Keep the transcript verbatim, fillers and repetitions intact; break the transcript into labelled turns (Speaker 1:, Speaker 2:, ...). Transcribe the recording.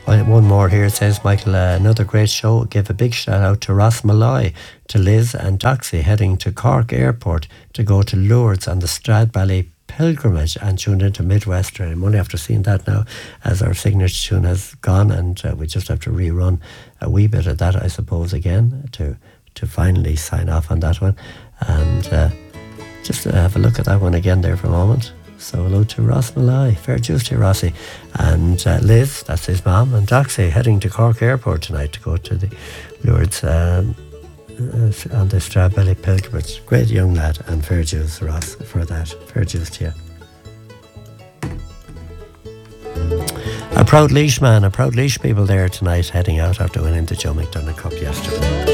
Speaker 1: Well, one more here. It says, Michael, uh, another great show. Give a big shout out to Ross Malloy, to Liz and Doxy heading to Cork Airport to go to Lourdes on the Stradbally pilgrimage and tuned into Midwestern. I'm only after seeing that now as our signature tune has gone, and uh, we just have to rerun a wee bit of that, I suppose, again to to finally sign off on that one. And uh, just uh, have a look at that one again there for a moment. So hello to Ross Malloy, fair dues to Rossi, and uh, Liz, that's his mum, and Doxy heading to Cork Airport tonight to go to the Lourdes um, uh, on the Stradbally pilgrimage. Great young lad, and fair dues, Ross, for that. Fair dues to you. A proud Laois man, a proud Laois people there tonight heading out after winning the Joe McDonagh Cup yesterday.